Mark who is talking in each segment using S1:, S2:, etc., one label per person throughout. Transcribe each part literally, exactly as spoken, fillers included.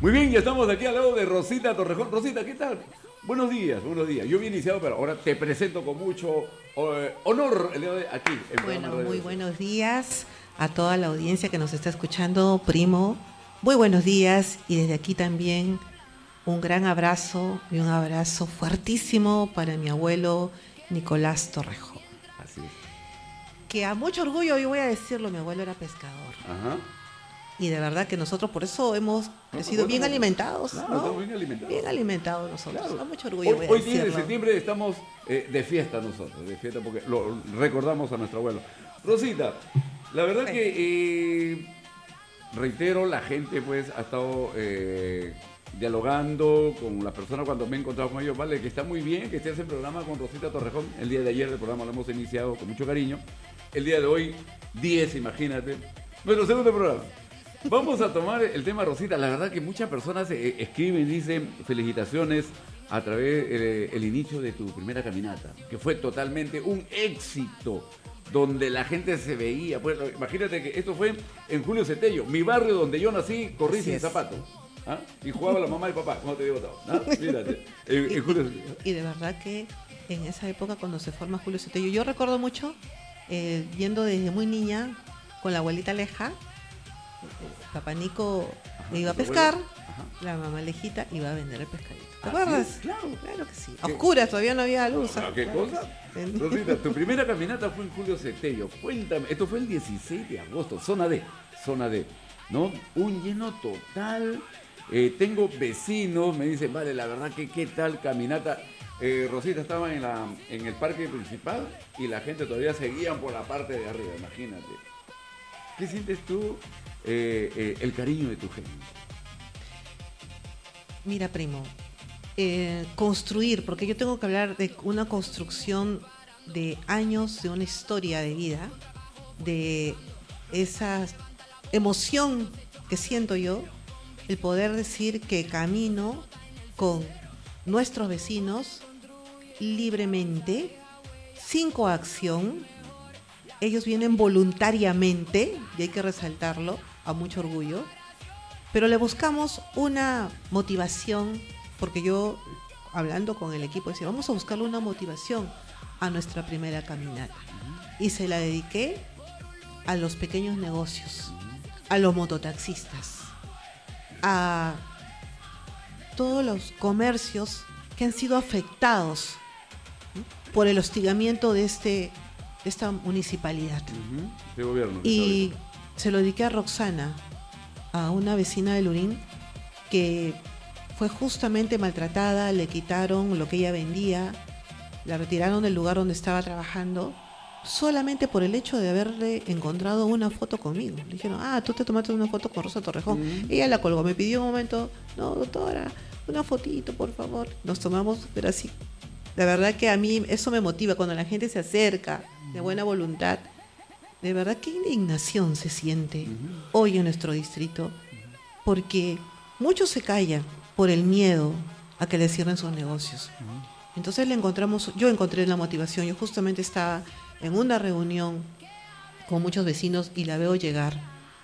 S1: Muy bien, ya estamos aquí al lado de Rosita Torrejón. Rosita, ¿qué tal? Buenos días, buenos días. Yo había iniciado, pero ahora te presento con mucho eh, honor el día de hoy aquí. En
S2: Bueno,
S1: Radio
S2: muy
S1: Vida.
S2: buenos días a toda la audiencia que nos está escuchando, primo. Muy buenos días y desde aquí también un gran abrazo y un abrazo fuertísimo para mi abuelo Nicolás Torrejón.
S1: Así es.
S2: Que a mucho orgullo, yo voy a decirlo, mi abuelo era pescador.
S1: Ajá.
S2: Y de verdad que nosotros por eso hemos sido
S1: bueno,
S2: bien alimentados,
S1: claro,
S2: ¿no?
S1: estamos bien alimentados.
S2: Bien alimentados nosotros.
S1: Claro.
S2: A mucho orgullo
S1: Hoy,
S2: voy a
S1: hoy diez de
S2: decirlo.
S1: septiembre estamos eh, de fiesta nosotros, de fiesta porque lo recordamos a nuestro abuelo. Rosita, la verdad
S2: Sí.
S1: que, eh, reitero, la gente pues ha estado eh, dialogando con las personas cuando me he encontrado con ellos, vale, que está muy bien que estés en programa con Rosita Torrejón. El día de ayer el programa lo hemos iniciado con mucho cariño. El día de hoy, diez, imagínate, nuestro segundo programa. Vamos a tomar el tema, Rosita. La verdad que muchas personas eh, escriben, dicen felicitaciones a través del el inicio de tu primera caminata, que fue totalmente un éxito, donde la gente se veía. Pues, imagínate que esto fue en Julio Cetello, mi barrio donde yo nací, corrí
S2: Así
S1: sin
S2: es.
S1: zapatos. ¿Ah? Y jugaba la mamá y papá, como te digo todo. ¿Ah? Mírate, en, en Julio Cetello.
S2: Y de verdad que en esa época cuando se forma Julio Cetello, yo recuerdo mucho eh, yendo desde muy niña con la abuelita Leja, papá Nico
S1: Ajá,
S2: iba a
S1: tu
S2: pescar,
S1: abuelo. Ajá.
S2: la mamá Lejita iba a vender el pescadito. ¿Te
S1: Así
S2: acuerdas?
S1: es, claro.
S2: Claro que sí. A
S1: ¿Qué?
S2: oscuras, todavía no había luz.
S1: ¿Ah, ¿Qué
S2: Claro
S1: cosa?
S2: que sí.
S1: Rosita, tu primera caminata fue en Julio Cetello. Cuéntame, esto fue el dieciséis de agosto, zona D, zona D, ¿no? Un lleno total. Eh, tengo vecinos, me dicen, vale, la verdad que qué tal caminata. Eh, Rosita estaba en, la, en el parque principal y la gente todavía seguía por la parte de arriba, imagínate. ¿Qué sientes tú, eh, eh, el cariño de tu gente?
S2: Mira, primo, eh, construir, porque yo tengo que hablar de una construcción de años, de una historia de vida, de esa emoción que siento yo, el poder decir que camino con nuestros vecinos libremente, sin coacción. Ellos vienen voluntariamente, y hay que resaltarlo, a mucho orgullo, pero le buscamos una motivación, porque yo, hablando con el equipo, decía, vamos a buscarle una motivación a nuestra primera caminata. Y se la dediqué a los pequeños negocios, a los mototaxistas, a todos los comercios que han sido afectados, ¿no?, por el hostigamiento de, este, de esta municipalidad.
S1: Uh-huh. ¿Qué gobierno?
S2: Y se lo dediqué a Roxana, a una vecina de Lurín que fue justamente maltratada, le quitaron lo que ella vendía, la retiraron del lugar donde estaba trabajando, solamente por el hecho de haberle encontrado una foto conmigo. Le dijeron, ah, tú te tomaste una foto con Rosa Torrejón.
S1: Uh-huh.
S2: Ella la colgó, me pidió un momento, no, doctora, una fotito, por favor. Nos tomamos, pero así. La verdad que a mí eso me motiva cuando la gente se acerca de buena voluntad. De verdad, qué indignación se siente uh-huh. hoy en nuestro distrito, porque muchos se callan por el miedo a que les cierren sus negocios. Uh-huh. Entonces le encontramos, yo encontré la motivación. Yo justamente estaba en una reunión con muchos vecinos y la veo llegar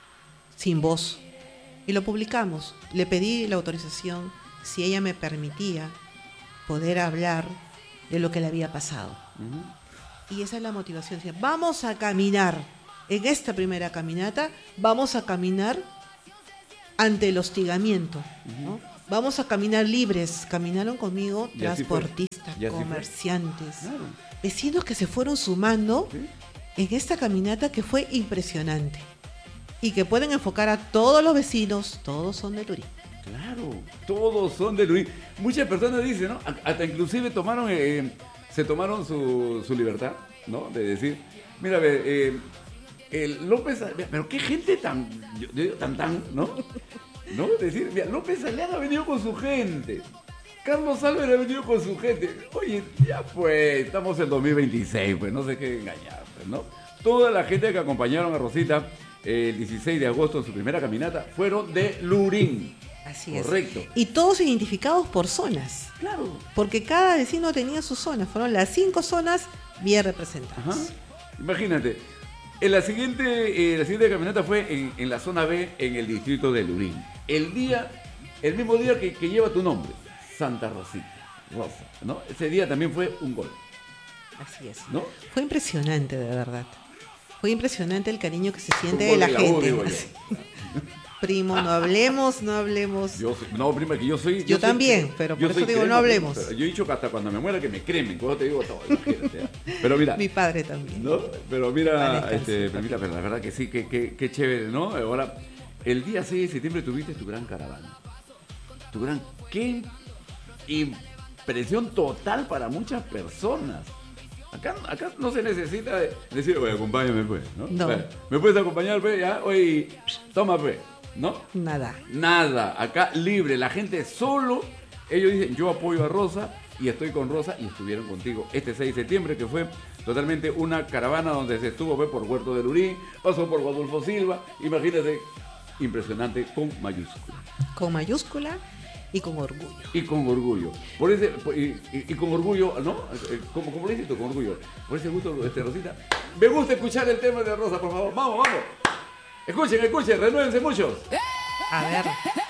S2: sin voz. Y lo publicamos. Le pedí la autorización, si ella me permitía poder hablar de lo que le había pasado. Uh-huh. Y esa es la motivación. Vamos a caminar. En esta primera caminata, vamos a caminar ante el hostigamiento, ¿no? Uh-huh. Vamos a caminar libres. Caminaron conmigo transportistas, comerciantes, claro. vecinos que se fueron sumando ¿sí? en esta caminata que fue impresionante. Y que pueden enfocar a todos los vecinos, todos son de Lurín.
S1: Claro, todos son de Lurín. Muchas personas dicen, ¿no? Hasta inclusive tomaron, eh, se tomaron su, su libertad, ¿no? De decir, mira, eh, el López, pero qué gente tan, yo digo, tan, tan, ¿no? ¿No? Decir, mira, López Aliaga ha venido con su gente. Carlos Álvarez ha venido con su gente. Oye, ya pues, estamos en dos mil veintiséis, pues no sé qué engañar, pues, ¿no? Toda la gente que acompañaron a Rosita eh, el dieciséis de agosto en su primera caminata fueron de Lurín.
S2: Así es.
S1: Correcto.
S2: Y todos identificados por zonas.
S1: Claro.
S2: Porque cada vecino tenía su zona. Fueron las cinco zonas bien representadas.
S1: Ajá. Imagínate. En la siguiente, eh, la siguiente caminata fue en, en la zona B, en el distrito de Lurín. El día el mismo día que, que lleva tu nombre, Santa Rosita, Rosa, ¿no? Ese día también fue un gol.
S2: Así es.
S1: ¿No?
S2: Fue impresionante, de verdad. Fue impresionante el cariño que se siente
S1: Un
S2: de la
S1: gol de la U,
S2: gente.
S1: digo yo.
S2: Primo, no hablemos, no hablemos.
S1: Yo soy- no, prima, que yo soy...
S2: Yo
S1: soy-
S2: también, pero por
S1: yo
S2: eso
S1: soy
S2: digo, no
S1: crema,
S2: hablemos.
S1: pero yo he dicho que hasta cuando me muera que me cremen, cuando te digo todo, imagínate. Pero mira,
S2: Mi padre también.
S1: ¿no? Pero mira,
S2: Vale, descanse,
S1: este,
S2: papi.
S1: mira, pero la verdad que sí, que, que, que chévere, ¿no? Ahora, el día seis de septiembre tuviste tu gran caravana. Tu gran... ¡Qué impresión total para muchas personas! Acá, acá no se necesita de decir, oye, acompáñame, pues, ¿no?
S2: No.
S1: Oye, ¿me puedes acompañar, pues? Ya, oye, toma, pues, ¿no?
S2: Nada.
S1: Nada, acá libre, la gente solo, ellos dicen, yo apoyo a Rosa y estoy con Rosa y estuvieron contigo este seis de septiembre, que fue totalmente una caravana donde se estuvo pues, por Huerto del Urín, pasó por Guadulfo Silva, imagínate, impresionante, con mayúscula
S2: Con mayúscula y con orgullo.
S1: y con orgullo. Por ese, por- y, y- y con orgullo, ¿no? Eh, ¿Cómo, cómo le dices tú? Con orgullo. Por ese gusto, este, Rosita. Me gusta escuchar el tema de Rosa, por favor. Vamos, vamos. Escuchen, escuchen, renuévense muchos.
S2: A ver.